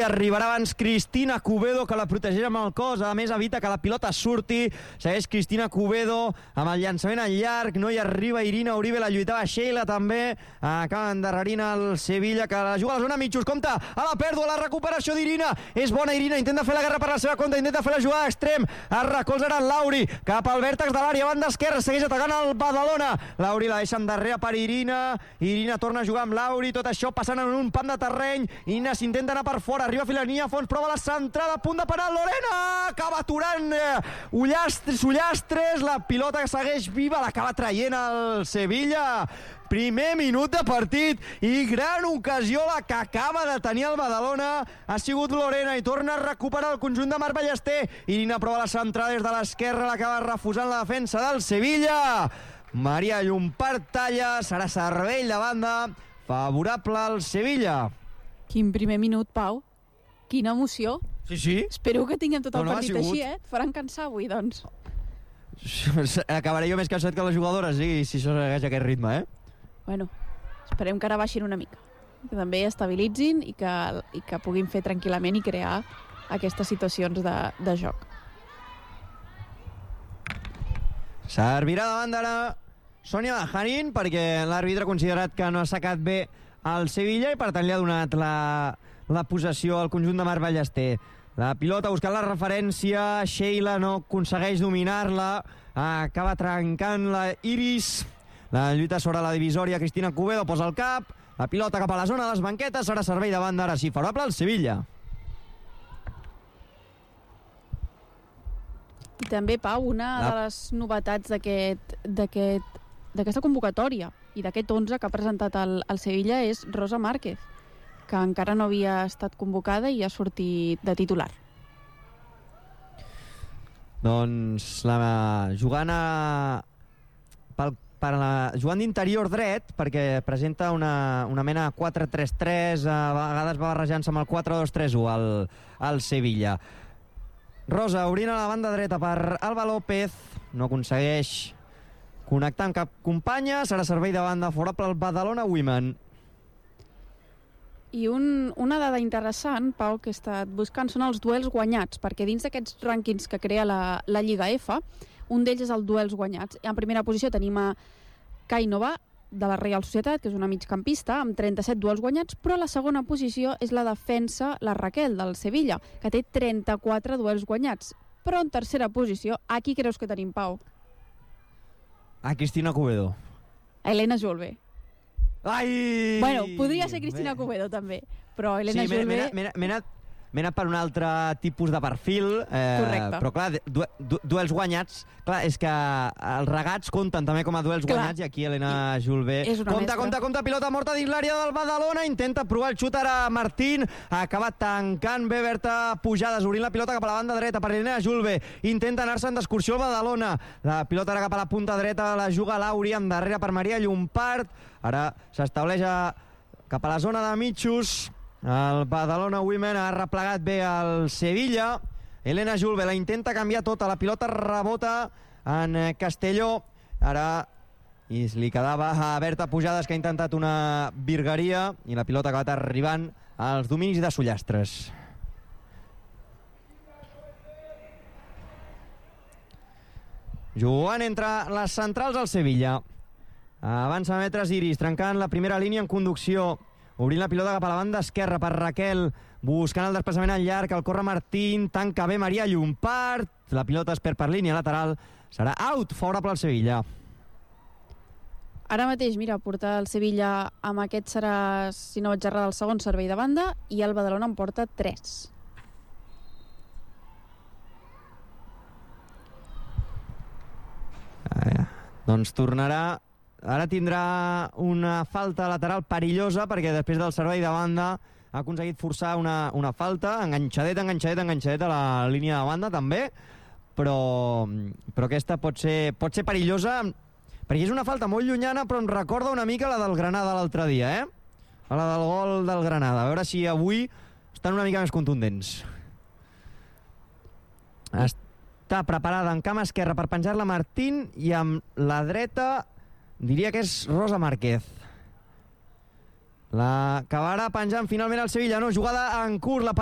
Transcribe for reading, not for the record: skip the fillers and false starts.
hi arribarà abans Cristina Cubedo, que la protegeix amb el cos. A més, evita que la pilota surti. Segueix Cristina Cubedo amb el llançament al llarg. No hi arriba Irina Uribe, la lluitava Sheila també. Acaba endarrerint el Sevilla, que la juga a la zona mitjos. Compte a la pèrdua, la recuperació d'Irina. És bona Irina, intenta fer la guerra per la seva compte, intenta fer la jugada d'extrem. Es recolza ara en Lauri, cap al vèrtex de l'àrea, banda esquerra, segueix atacant el Badalona. Lauri la deixa endarrere per Irina. Irina torna a jugar amb Lauri, tot això passant en un pam de terreny. Irina s'intenta anar per fora, arriba a la línia a fons, prova la centrada, a punt de penal, Lorena acaba aturant Ullastres, la pilota que segueix viva, l'acaba traient el Sevilla. Primer minut de partit i gran ocasió la que acaba de tenir el Badalona. Ha sigut Lorena i torna a recuperar el conjunt de Marc Ballester. Irina prova la centrada des de l'esquerra, l'acaba refusant la defensa del Sevilla. Maria Llompart talla, serà servei de banda favorable al Sevilla. Quin primer minut, Pau. Quina emoció. Sí. Espero que tinguem tot el partit així, eh? Et faran cansar avui, doncs. Acabaré jo més cansat que les jugadores, sí, si això segueix aquest ritme, eh? Bueno, esperem que ara baixin una mica. Que també estabilitzin i que puguin fer tranquil·lament i crear aquestes situacions de joc. Servirà davant d'ara Sònia Bajanin, perquè l'àrbitre ha considerat que no ha sacat bé el Sevilla i per tant li ha donat la possessió al conjunt de Marc Ballester. La pilota buscant la referència, Sheila no aconsegueix dominar-la, acaba trencant la Iris, la lluita sobre la divisòria, Cristina Cubedo posa el cap, la pilota cap a la zona de les banquetes, serà servei de banda ara sí, favorable al Sevilla. I també, Pau, una de les novetats d'aquesta convocatòria i d'aquest 11 que ha presentat el Sevilla és Rosa Márquez, que encara no havia estat convocada i ha sortit de titular. Doncs jugant d'interior dret, perquè presenta una mena 4-3-3, a vegades va barrejant-se amb el 4-2-3-1 al Sevilla. Rosa obrint a la banda dreta per Alba López, no aconsegueix connectar amb cap companya, serà servei de banda favorable al Badalona Women. I una dada interessant, Pau, que he estat buscant són els duels guanyats, perquè dins d'aquests rànquings que crea la Lliga F, un d'ells és el duels guanyats. En primera posició tenim a Kainova, de la Reial Societat, que és una migcampista, amb 37 duels guanyats, però la segona posició és la defensa, la Raquel, del Sevilla, que té 34 duels guanyats. Però en tercera posició, a qui creus que tenim, Pau? A Cristina Cubedo. A Elena Julve. Ai! Bueno, podria ser Cristina Cubedo també, però Elena Julve... M'he anat per un altre tipus de perfil, però clar, duels guanyats, clar, és que els regats compten també com a duels guanyats, i aquí Elena Julve... Compte, pilota morta dins l'àrea del Badalona, intenta provar el xut ara Martín, acaba tancant bé Berta Pujades, obrint la pilota cap a la banda dreta per Elena Julve, intenta anar-se'n d'excursió al Badalona, la pilota ara cap a la punta dreta, la juga Lauri, endarrere per Maria Llompart, ara s'estableix cap a la zona de mitjos. El Badalona Women ha replegat bé el Sevilla. Elena Julve la intenta canviar tota, la pilota rebota en Castelló. Ara li quedava a Berta Pujades, que ha intentat una virgueria, i la pilota ha acabat arribant als dominis de Sullastres. Jugant entre les centrals al Sevilla. Avança metres Iris, trencant la primera línia en conducció, obrint la pilota cap a la banda esquerra per Raquel, buscant el desplaçament al llarg, el corre Martín, tanca bé Maria Llompart, la pilota es perd per línia lateral, serà out, favorable al Sevilla. Ara mateix, mira, portar el Sevilla amb aquest serà, si no vaig errar, del segon servei de banda, i el Badalona en porta 3. Doncs tornarà. Ara tindrà una falta lateral perillosa, perquè després del servei de banda ha aconseguit forçar una falta, enganxadet a la línia de banda també, però aquesta pot ser perillosa, perquè és una falta molt llunyana, però em recorda una mica la del Granada l'altre dia, la del gol del Granada. A veure si avui estan una mica més contundents. Està preparada en cama esquerra per penjar-la Martín, i amb la dreta diria que és Rosa Márquez. La acabarà penjant finalment el Sevilla, no? Jugada en curs, la